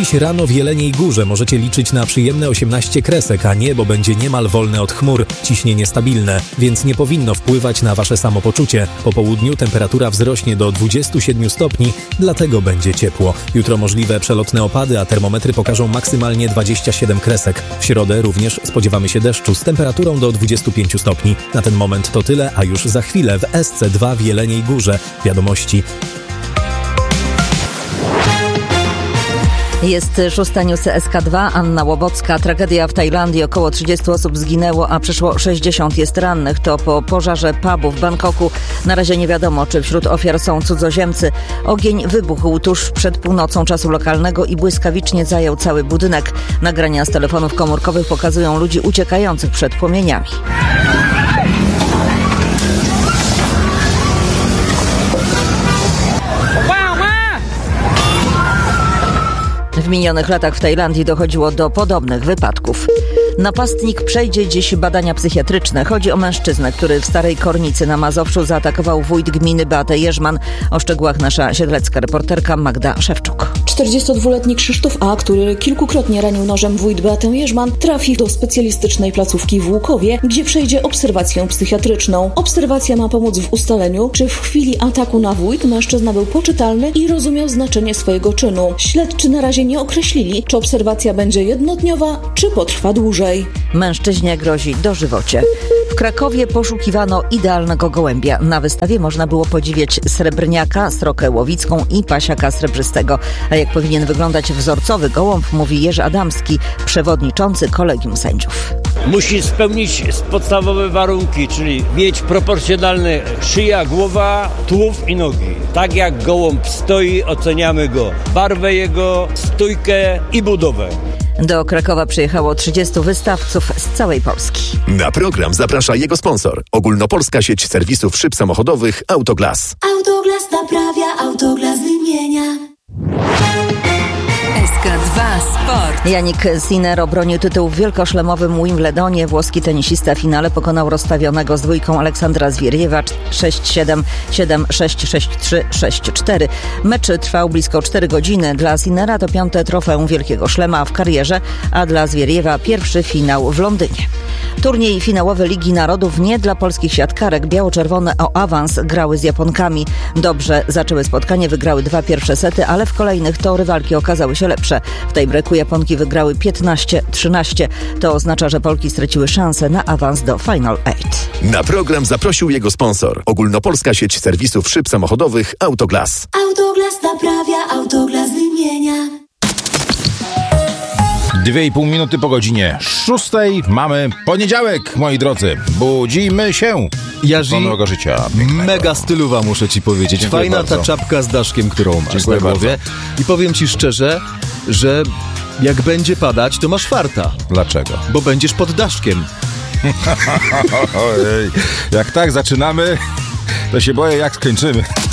Dziś rano w Jeleniej Górze możecie liczyć na przyjemne 18 kresek, a niebo będzie niemal wolne od chmur, ciśnienie stabilne, więc nie powinno wpływać na wasze samopoczucie. Po południu temperatura wzrośnie do 27 stopni, dlatego będzie ciepło. Jutro możliwe przelotne opady, a termometry pokażą maksymalnie 27 kresek. W środę również spodziewamy się deszczu z temperaturą do 25 stopni. Na ten moment to tyle, a już za chwilę w SC2 w Jeleniej Górze. Wiadomości. Jest 6 news SK2, Anna Łobocka. Tragedia w Tajlandii. Około 30 osób zginęło, a przyszło 60 jest rannych. To po pożarze pubu w Bangkoku. Na razie nie wiadomo, czy wśród ofiar są cudzoziemcy. Ogień wybuchł tuż przed północą czasu lokalnego i błyskawicznie zajął cały budynek. Nagrania z telefonów komórkowych pokazują ludzi uciekających przed płomieniami. W minionych latach w Tajlandii dochodziło do podobnych wypadków. Napastnik przejdzie dziś badania psychiatryczne. Chodzi o mężczyznę, który w Starej Kornicy na Mazowszu zaatakował wójt gminy Beatę Jerzman. O szczegółach nasza siedlecka reporterka Magda Szewczuk. 42-letni Krzysztof A., który kilkukrotnie ranił nożem wójt Beatę Jerzman, trafi do specjalistycznej placówki w Łukowie, gdzie przejdzie obserwację psychiatryczną. Obserwacja ma pomóc w ustaleniu, czy w chwili ataku na wójt mężczyzna był poczytalny i rozumiał znaczenie swojego czynu. Śledczy na razie nie określili, czy obserwacja będzie jednodniowa, czy potrwa dłużej. Mężczyźnie grozi dożywocie. W Krakowie poszukiwano idealnego gołębia. Na wystawie można było podziwiać srebrniaka, srokę łowicką i pasiaka srebrzystego. A jak powinien wyglądać wzorcowy gołąb, mówi Jerzy Adamski, przewodniczący kolegium sędziów. Musi spełnić podstawowe warunki, czyli mieć proporcjonalne szyja, głowa, tułów i nogi. Tak jak gołąb stoi, oceniamy go barwę jego, stójkę i budowę. Do Krakowa przyjechało 30 wystawców z całej Polski. Na program zaprasza jego sponsor. Ogólnopolska sieć serwisów szyb samochodowych Autoglas. Autoglas naprawia, Autoglas wymienia. SK2 Sport. Yannick Sinner obronił tytuł w wielkoszlemowym Wimbledonie. Włoski tenisista w finale pokonał rozstawionego z dwójką Aleksandra Zwieriewa 6-7, 7-6, 6-3, 6-4. Mecz trwał blisko 4 godziny. Dla Sinnera to 5. trofeum Wielkiego Szlema w karierze, a dla Zwieriewa pierwszy finał w Londynie. Turniej finałowy Ligi Narodów nie dla polskich siatkarek. Biało-czerwone o awans grały z Japonkami. Dobrze zaczęły spotkanie, wygrały 2 pierwsze sety, ale w kolejnych to rywalki okazały się lepsze. W tej breaku Japonki wygrały 15-13. To oznacza, że Polki straciły szansę na awans do Final 8. Na program zaprosił jego sponsor. Ogólnopolska sieć serwisów szyb samochodowych Autoglas. Autoglas naprawia, Autoglas wymienia. 2,5 minuty po godzinie 6 mamy poniedziałek, moi drodzy. Budzimy się do nowego życia. Pięknego. Mega stylowa, muszę ci powiedzieć. Dziękuję Fajna bardzo. ta czapka z daszkiem, którą masz Dziękuję na głowie. bardzo. I powiem ci szczerze, że jak będzie padać, to masz farta. Dlaczego? Bo będziesz pod daszkiem. Ojej, jak tak zaczynamy, to się boję, jak skończymy.